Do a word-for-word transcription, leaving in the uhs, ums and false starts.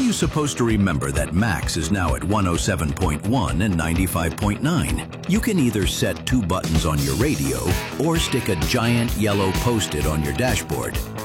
you supposed to remember that Max is now at one oh seven point one and ninety-five point nine? You can either set two buttons on your radio or stick a giant yellow Post-it on your dashboard.